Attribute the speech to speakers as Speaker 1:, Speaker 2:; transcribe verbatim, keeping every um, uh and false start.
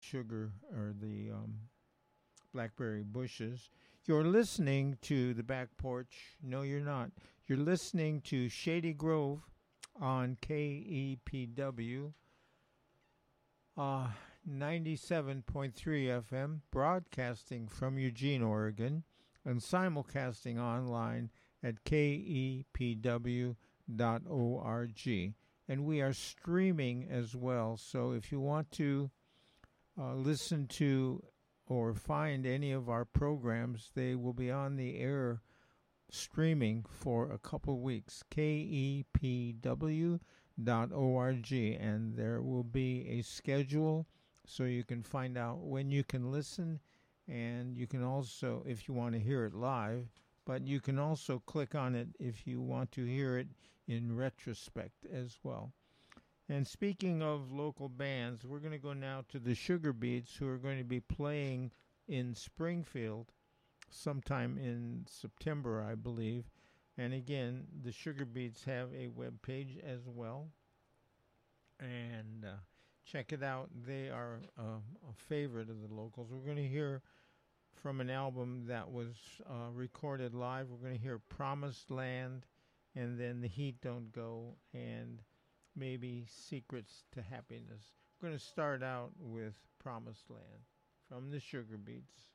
Speaker 1: sugar or the um, blackberry bushes. You're listening to the back porch. No, you're not. You're listening to Shady Grove on K E P W uh, ninety-seven point three F M, broadcasting from Eugene, Oregon, and simulcasting online at K E P W dot org. And we are streaming as well. So if you want to uh, listen to or find any of our programs, they will be on the air streaming for a couple weeks. K E P W dot org, and there will be a schedule so you can find out when you can listen, and you can also, if you want to hear it live, but you can also click on it if you want to hear it in retrospect as well. And speaking of local bands, we're going to go now to the Sugar Beets, who are going to be playing in Springfield sometime in September, I believe. And again, the Sugar Beets have a web page as well. And uh, check it out. They are uh, a favorite of the locals. We're going to hear from an album that was uh, recorded live. We're going to hear Promised Land, and then The Heat Don't Go, and maybe Secrets to Happiness. We're going to start out with Promised Land from the Sugar Beets.